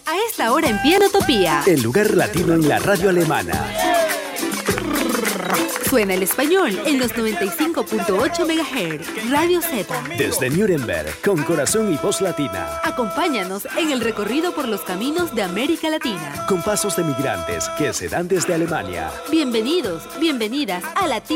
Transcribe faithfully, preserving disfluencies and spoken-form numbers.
A esta hora en Pianotopía, el lugar latino en la radio alemana. Suena el español en los noventa y cinco punto ocho megahertz, Radio Z. Desde Nuremberg, con corazón y voz latina. Acompáñanos en el recorrido por los caminos de América Latina. Con pasos de migrantes que se dan desde Alemania. Bienvenidos, bienvenidas a Latino.